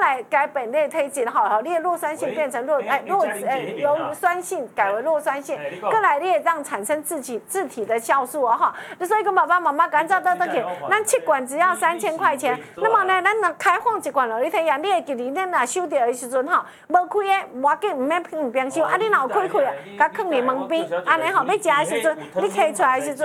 来改苯类推荐哈，你的弱酸性变成由酸性改为弱酸性，过来你也让产生自体的酵素哦哈。所以讲爸爸妈妈赶早倒去，咱7罐只要3000块钱。那么呢，咱若开放1罐落去体验，你会记得咱若收到的时阵吼，无开的无要紧，唔免放冰箱，啊你若有开啊，甲放伫门边，安尼吼要食的时阵，你摕出来的时阵。